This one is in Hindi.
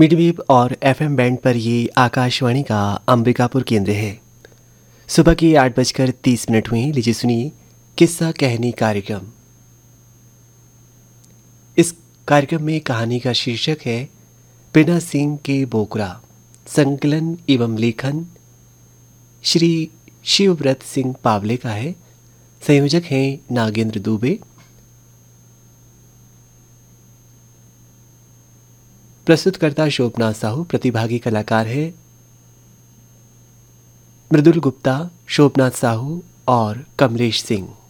मिडवेव और एफएम बैंड पर ये आकाशवाणी का अंबिकापुर केंद्र है। सुबह के 8:30 हुए। लीजिए सुनिए किस्सा कहनी कार्यक्रम। इस कार्यक्रम में कहानी का शीर्षक है बिना सिंह के बोकरा। संकलन एवं लेखन श्री शिवव्रत सिंह पावले का है। संयोजक हैं नागेंद्र दुबे। प्रस्तुतकर्ता शोभना साहू। प्रतिभागी कलाकार है मृदुल गुप्ता, शोभनाथ साहू और कमलेश सिंह।